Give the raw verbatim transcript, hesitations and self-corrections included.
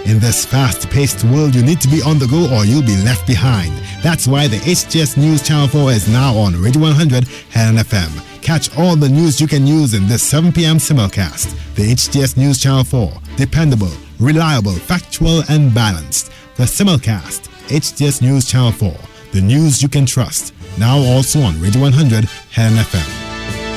In this fast-paced world, you need to be on the go or you'll be left behind. That's why the H T S News Channel four is now on Radio one hundred Helen F M. Catch all the news you can use in this seven p.m. simulcast. The H T S News Channel four. Dependable, reliable, factual, and balanced. The simulcast. H T S News Channel four. The news you can trust. Now also on Radio one hundred Helen F M.